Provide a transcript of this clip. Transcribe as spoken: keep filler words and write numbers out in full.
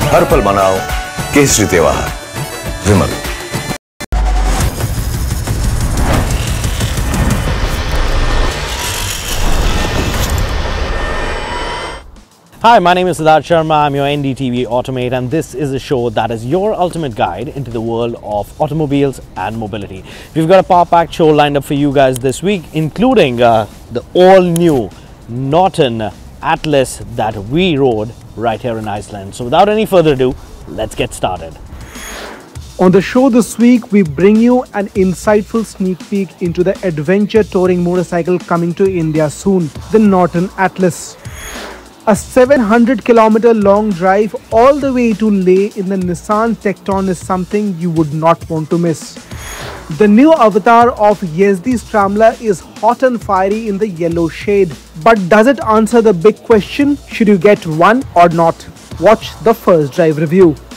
हर पल मनाओ केसरी त्योहार। विमल। Hi, my name is Siddharth Sharma. I'm your N D T V Automate, and this is a show that is your ultimate guide into the world of automobiles and mobility. We've got a power-packed show lined up for you guys this week, including uh, the all-new Norton Atlas that we rode right here in Iceland. So without any further ado, let's get started. On the show this week, we bring you an insightful sneak peek into the adventure touring motorcycle coming to India soon, the Norton Atlas. A seven hundred kilometer long drive all the way to Leh in the Nissan Tekton is something you would not want to miss. The new avatar of Yazdi Scrambler is hot and fiery in the yellow shade. But does it answer the big question, should you get one or not? Watch the first drive review.